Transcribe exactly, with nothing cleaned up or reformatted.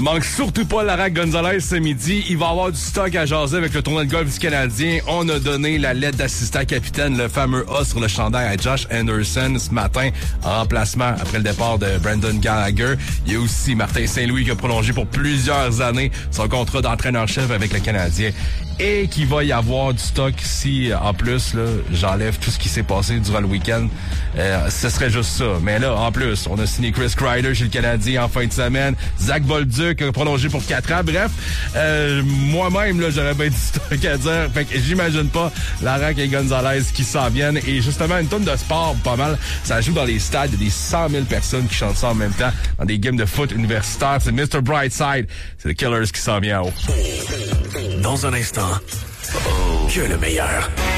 Manque surtout pas Lara Gonzalez ce midi. Il va y avoir du stock à jaser avec le tournoi de golf du Canadien. On a donné la lettre d'assistant capitaine, le fameux A sur le chandail à Josh Anderson ce matin en remplacement après le départ de Brendan Gallagher. Il y a aussi Martin Saint-Louis qui a prolongé pour plusieurs années son contrat d'entraîneur-chef avec le Canadien. Et qu'il va y avoir du stock si, en plus, là, j'enlève tout ce qui s'est passé durant le week-end. Euh, ce serait juste ça. Mais là, en plus, on a signé Chris Kreider chez le Canadien en fin de semaine. Zach Bolduc a prolongé pour quatre ans. Bref, euh, moi-même, là, j'aurais bien du stock à dire. Fait que j'imagine pas Lara et Gonzalez qui s'en viennent. Et justement, une tonne de sport, pas mal. Ça joue dans les stades. Il y a des cent mille personnes qui chantent ça en même temps dans des games de foot universitaires. C'est mister Brightside. C'est le Killers qui s'en vient en haut. Dans un instant, que le meilleur.